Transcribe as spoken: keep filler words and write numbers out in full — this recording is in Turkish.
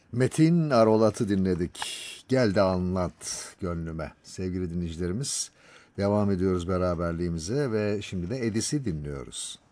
Metin Arolat'ı dinledik. Gel de anlat gönlüme. Sevgili dinleyicilerimiz, devam ediyoruz beraberliğimize ve şimdi de Edis'i dinliyoruz.